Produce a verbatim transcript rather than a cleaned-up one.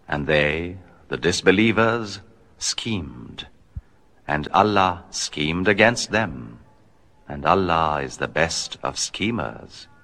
And they, the disbelievers, schemed. And Allah schemed against them. And Allah is the best of schemers.